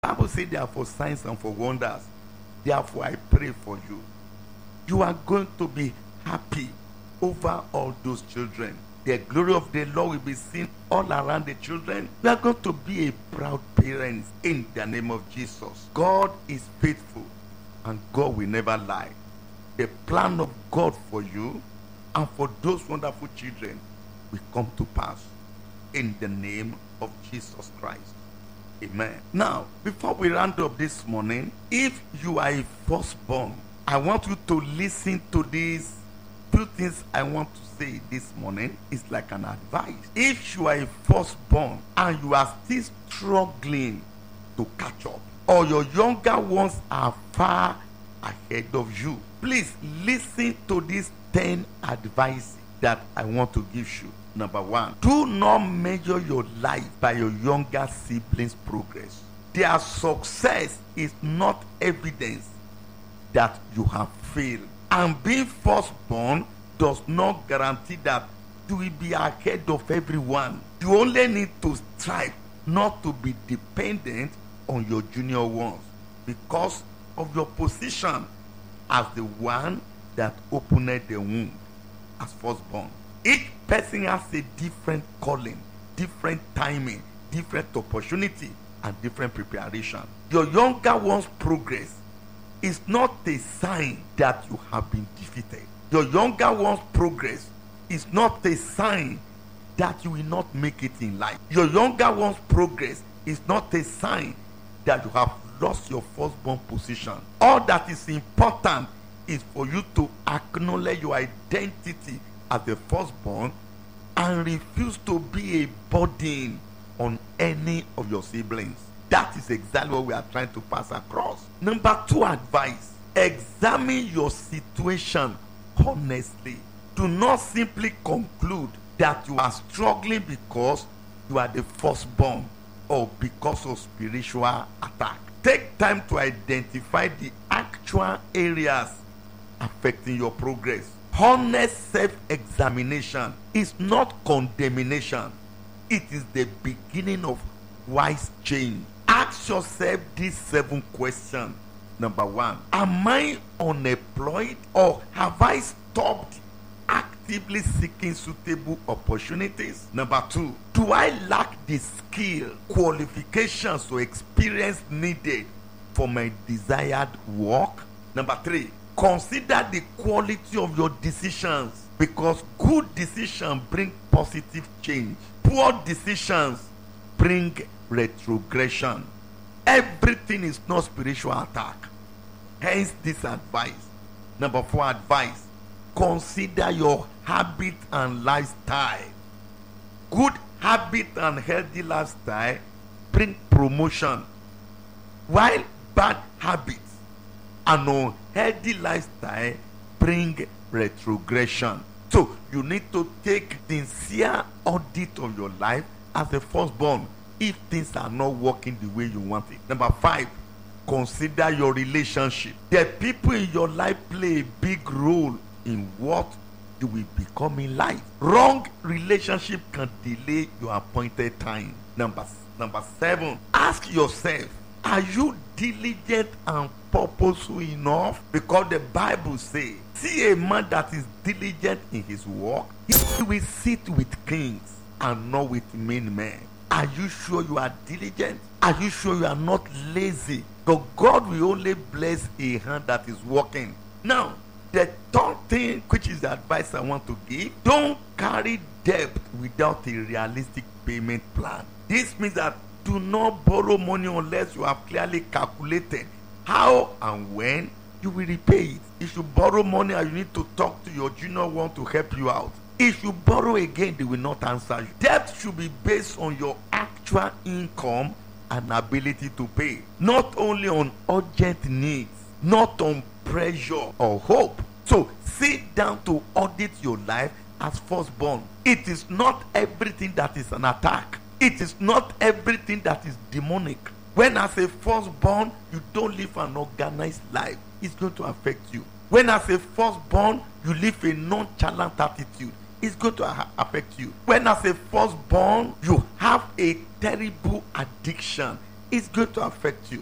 Bible says they are for signs and for wonders. Therefore, I pray for you. You are going to be happy over all those children. The glory of the Lord will be seen all around the children. You are going to be a proud parent in the name of Jesus. God is faithful and God will never lie. The plan of God for you and for those wonderful children will come to pass in the name of Jesus Christ. Amen. Now, before we round up this morning, if you are a firstborn, I want you to listen to these few things I want to say this morning. It's like an advice. If you are a firstborn and you are still struggling to catch up, or your younger ones are far ahead of you, please listen to these 10 advices that I want to give you. Number 1, do not measure your life by your younger siblings' progress. Their success is not evidence that you have failed. And being firstborn does not guarantee that you will be ahead of everyone. You only need to strive not to be dependent on your junior ones because of your position as the one that opened the womb as firstborn. Each person has a different calling, different timing, different opportunity, and different preparation. Your younger one's progress is not a sign that you have been defeated. Your younger one's progress is not a sign that you will not make it in life. Your younger one's progress is not a sign that you have lost your firstborn position. All that is important is for you to acknowledge your identity as the firstborn and refuse to be a burden on any of your siblings. That is exactly what we are trying to pass across. Number 2 advice: examine your situation honestly. Do not simply conclude that you are struggling because you are the firstborn or because of spiritual attack. Take time to identify the actual areas affecting your progress. Honest self-examination is not condemnation. It is the beginning of wise change. Ask yourself these 7 questions. Number 1, am I unemployed or have I stopped actively seeking suitable opportunities? Number 2, do I lack the skill, qualifications, or experience needed for my desired work? Number 3, consider the quality of your decisions, because good decisions bring positive change. Poor decisions bring retrogression. Everything is not spiritual attack. Hence this advice. Number 4 advice: consider your habit and lifestyle. Good habit and healthy lifestyle bring promotion, while bad habits and unhealthy lifestyle bring retrogression. So you need to take sincere audit of your life as a firstborn if things are not working the way you want it. Number 5, consider your relationship. The people in your life play a big role in what you will become in life. Wrong relationship can delay your appointed time. Number 7, ask yourself, are you diligent and purposeful enough? Because the Bible says, see a man that is diligent in his work, he will sit with kings and not with mean men. Are you sure you are diligent? Are you sure you are not lazy? Because God will only bless a hand that is working. Now, the 3rd thing, which is the advice I want to give: don't carry debt without a realistic payment plan. This means that do not borrow money unless you have clearly calculated how and when you will repay it. If you borrow money and you need to talk to your junior one to help you out, if you borrow again, they will not answer you. Debt should be based on your actual income and ability to pay, not only on urgent needs, not on pressure or hope. So sit down to audit your life as firstborn. It is not everything that is an attack. It is not everything that is demonic. When as a firstborn, you don't live an organized life, it's going to affect you. When as a firstborn, you live a nonchalant attitude, it's going to affect you. When as a firstborn, you have a terrible addiction, it's going to affect you.